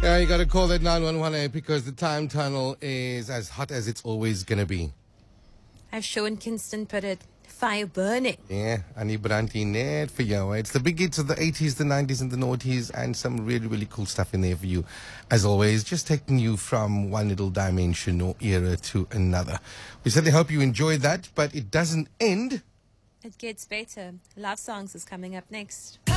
You got to call that 911 because the time tunnel is as hot as it's always going to be. As Sean Kingston put it, fire burning. Yeah, Annie Branty net for you. It's the big hits of the 80s, the 90s, and the noughties, and some really, really cool stuff in there for you. As always, just taking you from one little dimension or era to another. We certainly hope you enjoyed that, but it doesn't end. It gets better. Love Songs is coming up next.